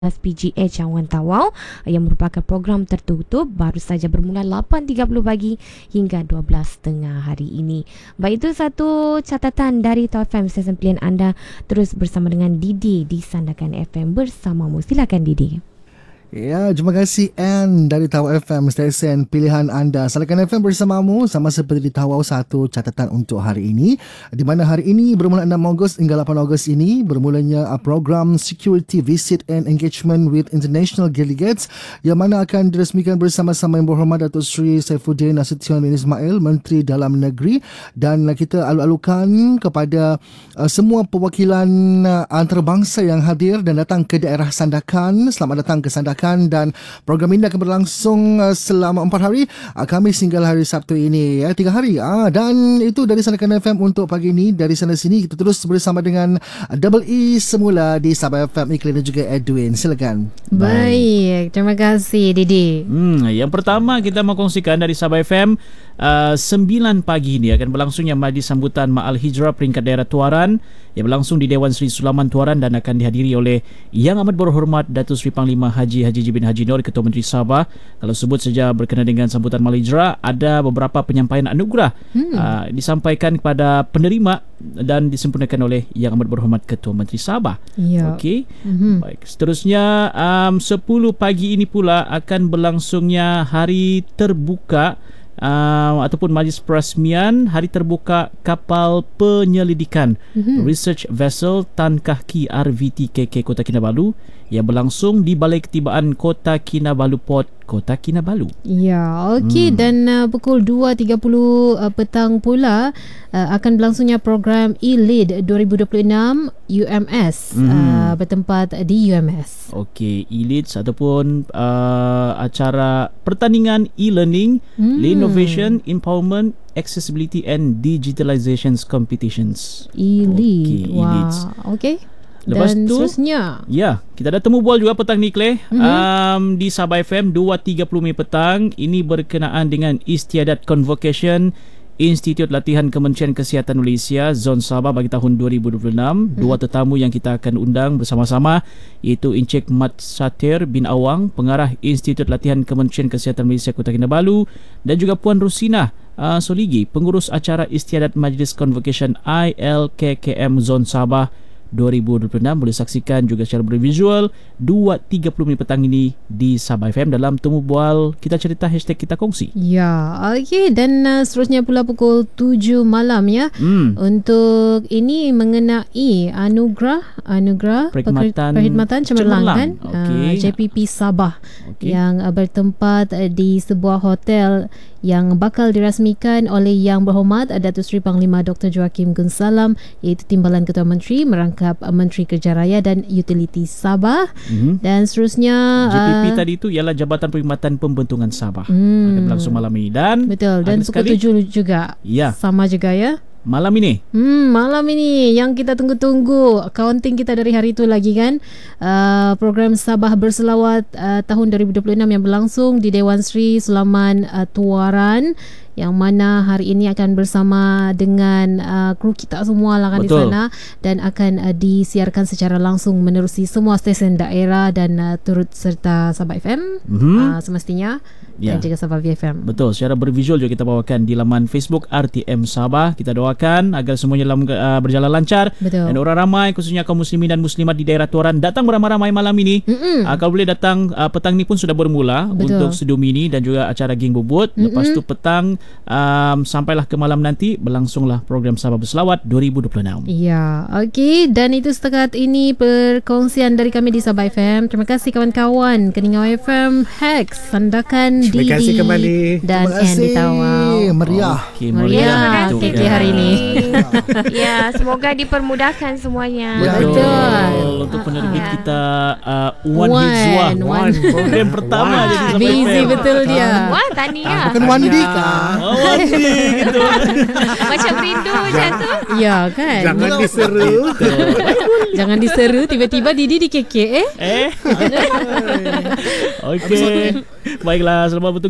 PGH Cawangan Tawau yang merupakan program tertutup baru saja bermula 8.30 pagi hingga 12.30 hari ini. Baik, itu satu catatan dari Tawau FM, stesen pilihan anda. Terus bersama dengan Didi di Sandakan FM bersamamu. Silakan Didi. Ya, terima kasih Anne dari Tawau FM, stesen pilihan anda. Sandakan FM bersamamu, sama seperti di Tawau. Satu catatan untuk hari ini, di mana hari ini bermula 6 Ogos hingga 8 Ogos ini bermulanya program Security Visit and Engagement with International Delegates yang mana akan diresmikan bersama-sama Yang Berhormat Datuk Seri Saifuddin Nasution bin Ismail, Menteri Dalam Negeri, dan kita alu-alukan kepada semua perwakilan antarabangsa yang hadir dan datang ke daerah Sandakan. Selamat datang ke Sandakan. Dan program ini akan berlangsung selama 4 hari, Khamis hingga hari Sabtu ini, 3 hari. Dan itu dari Sandakan FM untuk pagi ini. Dari sana sini kita terus bersama dengan Double E semula di Sabah FM, Iklan dan juga Edwin. Silakan. Baik, terima kasih Didi. Yang pertama kita mau kongsikan dari Sabah FM, 9 pagi ini akan berlangsungnya majlis sambutan Ma'al Hijrah peringkat daerah Tuaran yang berlangsung di Dewan Seri Sulaman Tuaran dan akan dihadiri oleh Yang Amat Berhormat Datuk Seri Panglima Haji bin Haji Nur, Ketua Menteri Sabah. Kalau sebut saja berkenaan dengan sambutan Ma'al Hijrah, ada beberapa penyampaian anugerah disampaikan kepada penerima dan disempurnakan oleh Yang Amat Berhormat Ketua Menteri Sabah. Okey. Baik, seterusnya 10 pagi ini pula akan berlangsungnya hari terbuka ataupun majlis perasmian hari terbuka kapal penyelidikan Research Vessel Tan Kah Kee RVTKK Kota Kinabalu yang berlangsung di Balai Ketibaan Kota Kinabalu Port, Kota Kinabalu. Ya, okey. Dan pukul 2.30 petang pula akan berlangsungnya program E-Lead 2026 UMS bertempat di UMS. Okey, E-Lead ataupun acara pertandingan e-learning, innovation, empowerment, accessibility and digitalizations competitions. E-Lead. Wow. Okey. Lepas dan tu, seterusnya, ya, kita ada temu bual juga petang ni, Claire, di Sabah FM 2.30 petang. Ini berkenaan dengan Istiadat Convocation Institut Latihan Kementerian Kesihatan Malaysia Zon Sabah bagi tahun 2026. Dua tetamu yang kita akan undang bersama-sama iaitu Encik Mat Satir bin Awang, Pengarah Institut Latihan Kementerian Kesihatan Malaysia Kota Kinabalu, dan juga Puan Rusina Soligi, Pengurus Acara Istiadat Majlis Convocation ILKKM Zon Sabah 2026. Boleh saksikan juga secara bervisual 2.30 petang ini di Sabah FM dalam Temu Bual Kita Cerita #Kita Kongsi. Ya, okey. Dan seterusnya pula pukul 7 malam ya. Untuk ini mengenai anugerah perkhidmatan cemerlang JPP Sabah yang bertempat di sebuah hotel yang bakal dirasmikan oleh Yang Berhormat Datuk Seri Panglima Dr. Joaquim Gunsalam, iaitu Timbalan Ketua Menteri merangkap Menteri Kerja Raya dan Utiliti Sabah. Dan seterusnya JPP tadi itu ialah Jabatan Perkhidmatan Pembentungan Sabah. Akan berlangsung malam ini. Dan betul, dan pukul 7 juga. Ya. Sama juga ya. Malam ini. Malam ini yang kita tunggu-tunggu. Counting kita dari hari itu lagi kan. Program Sabah Berselawat tahun 2026 yang berlangsung di Dewan Seri Sulaman Tuaran, yang mana hari ini akan bersama dengan kru kita semua lah kan. Betul. Di sana, dan akan disiarkan secara langsung menerusi semua stesen daerah dan turut serta Sabah FM semestinya. Dan juga Sabah VFM. Betul, secara bervisual juga kita bawakan di laman Facebook RTM Sabah. Kita doakan agar semuanya berjalan lancar. Betul. Dan orang ramai, khususnya kaum muslimin dan muslimat di daerah Tuaran, datang beramai-ramai malam ini. Kalau boleh datang, petang ni pun sudah bermula. Betul. Untuk sedum ini dan juga acara Geng Bubut. Lepas tu petang sampailah ke malam nanti berlangsunglah program Sabah Berselawat 2026. Ya, okey. Dan itu setakat ini perkongsian dari kami di Sabah FM. Terima kasih kawan-kawan Keningau FM, Hex, Sandakan, terima kasih kembali dan N di Tawau. Meriah. Meriah KK hari ini. Ya, semoga dipermudahkan semuanya. Betul. Untuk penerbit kita Wan Hizwah, program pertama jadi Sabah FM. Busy betul dia. Wah, tahniah. Bukan Wandi kah? Wandi gitu. Macam rindu macam tu. Ya kan. Jangan diseru. Jangan diseru tiba-tiba Didi di KK Okey. Baiklah, selamat bertugas.